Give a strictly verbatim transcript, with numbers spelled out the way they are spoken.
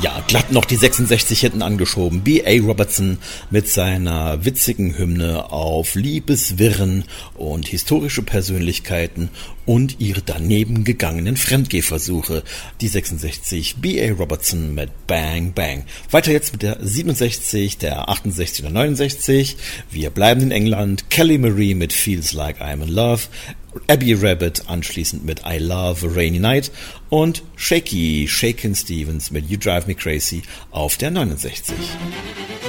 Ja, glatt noch die sechsundsechzig hinten angeschoben. B A. Robertson mit seiner witzigen Hymne auf Liebeswirren und historische Persönlichkeiten und ihre daneben gegangenen Fremdgehversuche. Die sechsundsechzig, B A. Robertson mit Bang Bang. Weiter jetzt mit der siebenundsechzig, der achtundsechzig und der neunundsechzig. Wir bleiben in England. Kelly Marie mit Feels Like I'm in Love. Abby Rabbit anschließend mit I Love a Rainy Night und Shaky, Shakin' Stevens mit You Drive Me Crazy auf der neunundsechzig.